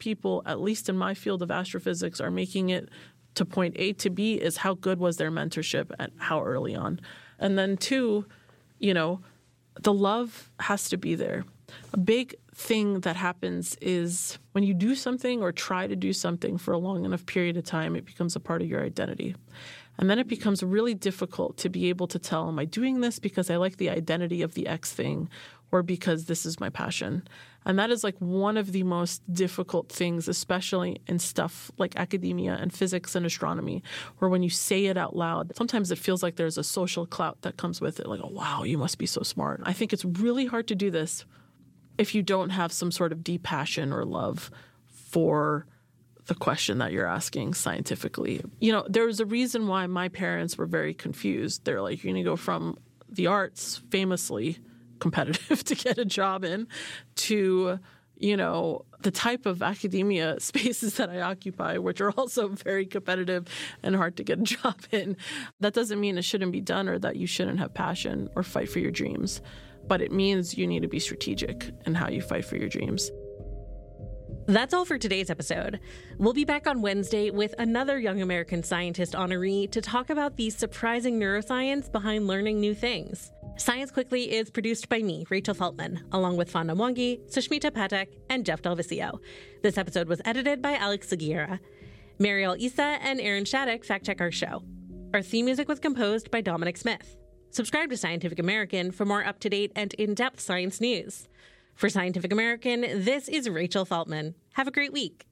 people, at least in my field of astrophysics, are making it to point A to B is how good was their mentorship and how early on. And then two, the love has to be there. A big thing that happens is when you do something or try to do something for a long enough period of time, it becomes a part of your identity. And then it becomes really difficult to be able to tell, am I doing this because I like the identity of the X thing or because this is my passion? And that is like one of the most difficult things, especially in stuff like academia and physics and astronomy, where when you say it out loud, sometimes it feels like there's a social clout that comes with it. Like, oh, wow, you must be so smart. I think it's really hard to do this if you don't have some sort of deep passion or love for the question that you're asking scientifically. There's a reason why my parents were very confused. They're like, you're going to go from the arts, famously competitive to get a job in, to, the type of academia spaces that I occupy, which are also very competitive and hard to get a job in. That doesn't mean it shouldn't be done or that you shouldn't have passion or fight for your dreams. But it means you need to be strategic in how you fight for your dreams. That's all for today's episode. We'll be back on Wednesday with another Young American Scientist honoree to talk about the surprising neuroscience behind learning new things. Science Quickly is produced by me, Rachel Feltman, along with Fanda Mwangi, Sushmita Patek, and Jeff Delvisio. This episode was edited by Alex Seguiera. Mariel Issa and Aaron Shattuck fact-check our show. Our theme music was composed by Dominic Smith. Subscribe to Scientific American for more up-to-date and in-depth science news. For Scientific American, this is Rachel Feltman. Have a great week.